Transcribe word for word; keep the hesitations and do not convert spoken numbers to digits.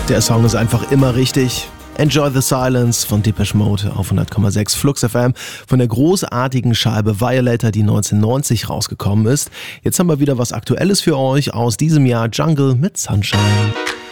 Der Song ist einfach immer richtig. Enjoy the Silence von Depeche Mode auf hundert Komma sechs Flux F M von der großartigen Scheibe Violator, die neunzehnhundertneunzig rausgekommen ist. Jetzt haben wir wieder was Aktuelles für euch aus diesem Jahr: Jungle mit Sunshine.